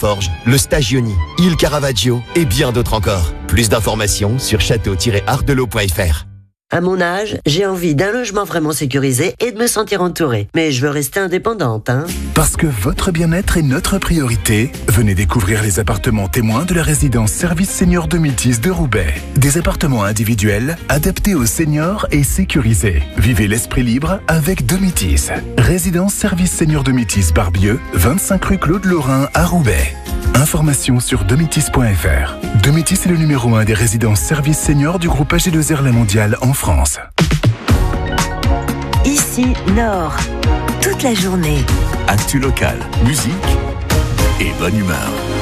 Forge, le Stagioni, Il Caravaggio et bien d'autres encore. Plus d'informations sur château-artdelot.fr. À mon âge, j'ai envie d'un logement vraiment sécurisé et de me sentir entourée. Mais je veux rester indépendante, hein. Parce que votre bien-être est notre priorité, venez découvrir les appartements témoins de la résidence Service Senior 2010 de Roubaix. Des appartements individuels, adaptés aux seniors et sécurisés. Vivez l'esprit libre avec Domitis. Résidence Service Senior Domitis Barbieux, 25 rue Claude Lorrain à Roubaix. Informations sur domitis.fr. Domitis est le numéro 1 des résidences services seniors du groupe AG2R La Mondiale en France. Ici, Nord. Toute la journée. Actu local, musique et bonne humeur.